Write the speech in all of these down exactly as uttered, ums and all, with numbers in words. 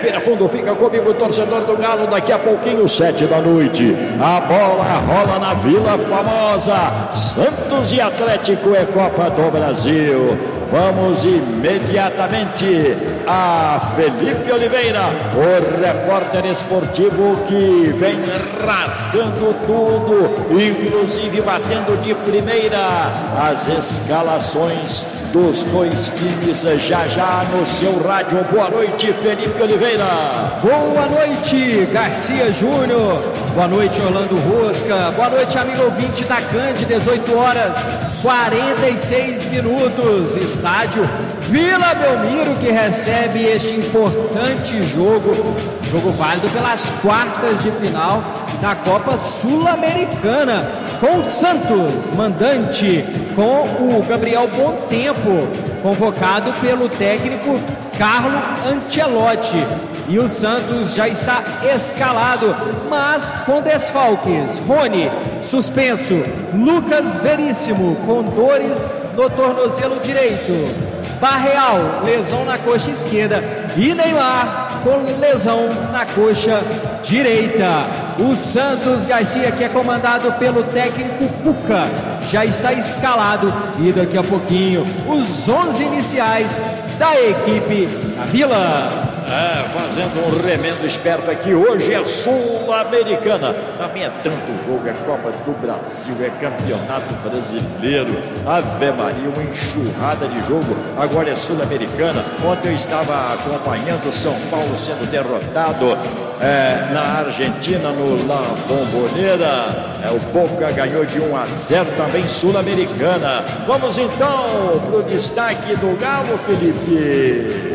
respira fundo, fica comigo, torcedor do Galo. Daqui a pouquinho, sete da noite, a bola rola na Vila Formosa. Santos e Atlético é Copa do Brasil. Vamos imediatamente a Felipe Oliveira, o repórter esportivo que vem rasgando tudo, inclusive batendo de primeira as escalações dos dois times já já no seu rádio. Boa noite, Felipe Oliveira. Boa noite, Garcia Júnior. Boa noite, Orlando Rosca. Boa noite, amigo ouvinte da Cande. Dezoito horas, quarenta e seis minutos. Estádio Vila Belmiro, que recebe este importante jogo, jogo válido pelas quartas de final da Copa Sul-Americana, com o Santos, mandante, com o Gabriel Bontempo, convocado pelo técnico Carlo Ancelotti. E o Santos já está escalado, mas com desfalques. Rony, suspenso. Lucas Veríssimo, com dores no tornozelo direito. Barreal, lesão na coxa esquerda. E Neymar, com lesão na coxa direita. O Santos, Garcia, que é comandado pelo técnico Cuca, já está escalado. E daqui a pouquinho, os onze iniciais da equipe da Vila. É, fazendo um remendo esperto aqui. Hoje é Sul-Americana. Também é tanto jogo, é Copa do Brasil, é Campeonato Brasileiro. Ave Maria, uma enxurrada de jogo. Agora é Sul-Americana. Ontem eu estava acompanhando São Paulo sendo derrotado é, na Argentina, no La Bombonera. É, o Boca ganhou de um a zero, também Sul-Americana. Vamos então para o destaque do Galo, Felipe.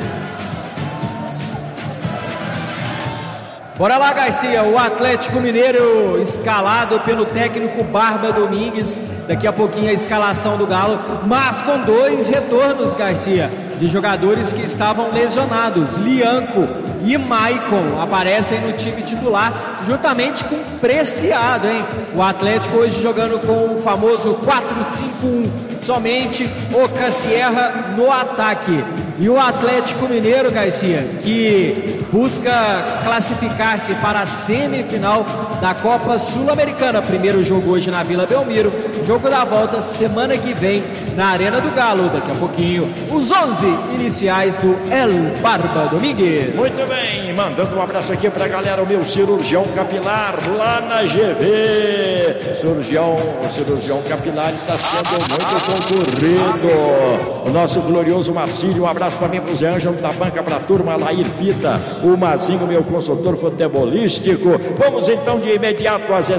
Bora lá, Garcia, o Atlético Mineiro escalado pelo técnico Barba Domingues. Daqui a pouquinho a escalação do Galo, mas com dois retornos, Garcia, de jogadores que estavam lesionados. Lianco e Maicon aparecem no time titular, juntamente com Preciado, hein? O Atlético hoje jogando com o famoso quatro cinco um, somente Oca Sierra no ataque. E o Atlético Mineiro, Garcia, que busca classificar-se para a semifinal da Copa Sul-Americana. Primeiro jogo hoje na Vila Belmiro, jogo da volta semana que vem na Arena do Galo. Daqui a pouquinho, os onze iniciais do El Barba Domingues. Muito bem, mandando um abraço aqui pra galera, o meu cirurgião capilar lá na G V. Cirurgião, o cirurgião capilar está sendo muito concorrido. O nosso glorioso Marcílio, um abraço para mim, pro Zé Ângelo da banca, pra turma, Lair Pita, o Mazinho, meu consultor futebolístico. Vamos então de imediato às